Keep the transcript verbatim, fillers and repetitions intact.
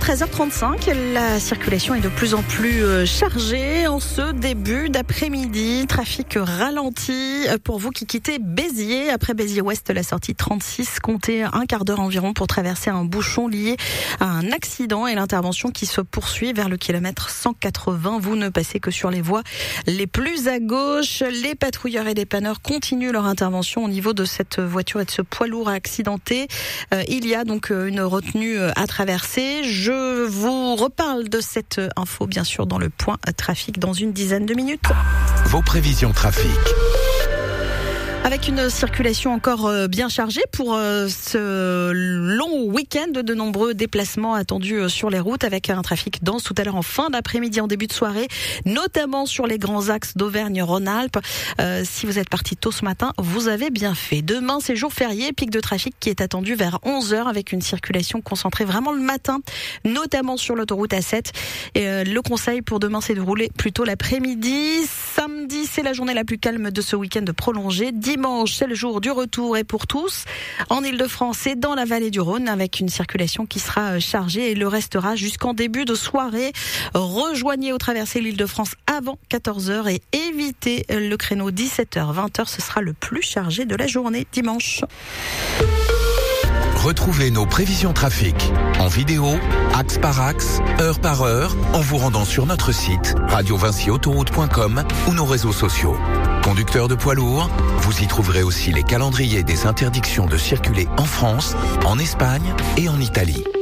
treize heures trente-cinq, la circulation est de plus en plus chargée en ce début d'après-midi. Trafic ralenti pour vous qui quittez Béziers. Après Béziers-Ouest, la sortie trente-six, comptez un quart d'heure environ pour traverser un bouchon lié à un accident et l'intervention qui se poursuit vers le kilomètre cent quatre-vingts. Vous ne passez que sur les voies les plus à gauche. Les patrouilleurs et les dépanneurs continuent leur intervention au niveau de cette voiture et de ce poids lourd accidenté. Euh, il y a donc une retenue à traverser. Je vous reparle de cette info, bien sûr, dans le point trafic dans une dizaine de minutes. Vos prévisions trafic. Avec une circulation encore bien chargée pour ce long week-end, de nombreux déplacements attendus sur les routes avec un trafic dense tout à l'heure en fin d'après-midi, en début de soirée, notamment sur les grands axes d'Auvergne-Rhône-Alpes. Euh, si vous êtes parti tôt ce matin, vous avez bien fait. Demain, c'est jour férié, pic de trafic qui est attendu vers onze heures avec une circulation concentrée vraiment le matin, notamment sur l'autoroute A sept. Et euh, le conseil pour demain, c'est de rouler plutôt l'après-midi. Samedi, c'est la journée la plus calme de ce week-end prolongé. Dimanche, c'est le jour du retour et pour tous en Ile-de-France et dans la vallée du Rhône avec une circulation qui sera chargée et le restera jusqu'en début de soirée. Rejoignez ou traversez l'Ile-de-France avant quatorze heures et évitez le créneau dix-sept heures vingt heures. Ce sera le plus chargé de la journée dimanche. Retrouvez nos prévisions trafic en vidéo, axe par axe, heure par heure, en vous rendant sur notre site radio vinci autoroute point com ou nos réseaux sociaux. Conducteurs de poids lourds, vous y trouverez aussi les calendriers des interdictions de circuler en France, en Espagne et en Italie.